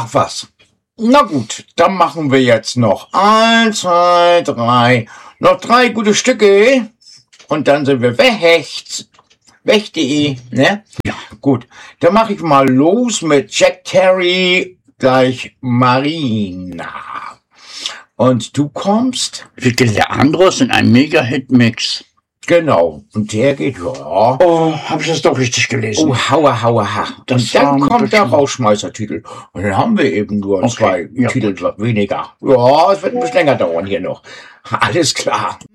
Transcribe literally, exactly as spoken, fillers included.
Ach was. Na gut, dann machen wir jetzt noch eins, zwei, drei. Noch drei gute Stücke. Und dann sind wir weg. Weg.de, ne? Ja. Gut, dann mache ich mal los mit Jack Terry gleich Marina. Und du kommst? Victor Andros in einem Mega-Hit-Mix. Genau. Und der geht, ja. Oh, habe ich das doch richtig gelesen? Oh, haua, haua, ha. Das Und dann war ein kommt der bisschen- Rauschmeißer-Titel. Und dann haben wir eben nur Okay, zwei ja, Titel weniger. Ja, es wird ein bisschen länger dauern hier noch. Alles klar.